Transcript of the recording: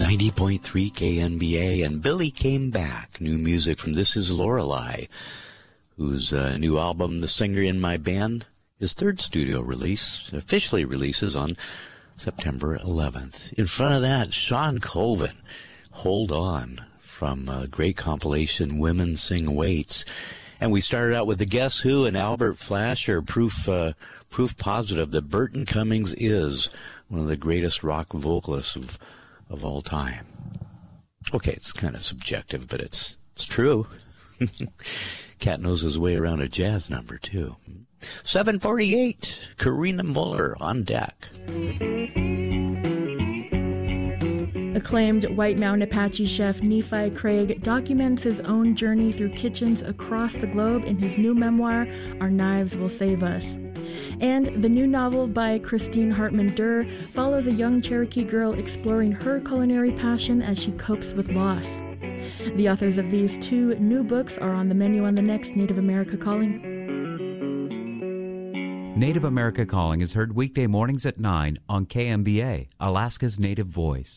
90.3 KNBA, and Billy Came Back. New music from This Is Lorelei, whose new album, The Singer in My Band, his third studio release, officially releases on September 11th. In front of that, Sean Colvin, Hold On, from a great compilation, Women Sing Waits. And we started out with the Guess Who and Albert Flasher, proof positive that Burton Cummings is one of the greatest rock vocalists of all time. Okay, it's kind of subjective, but it's true. Cat knows his way around a jazz number, too. 7:48, Karina Muller on deck. Acclaimed White Mountain Apache chef Nephi Craig documents his own journey through kitchens across the globe in his new memoir, Our Knives Will Save Us. And the new novel by Christine Hartman Durr follows a young Cherokee girl exploring her culinary passion as she copes with loss. The authors of these two new books are on the menu on the next Native America Calling. Native America Calling is heard weekday mornings at 9 on KMBA, Alaska's Native Voice.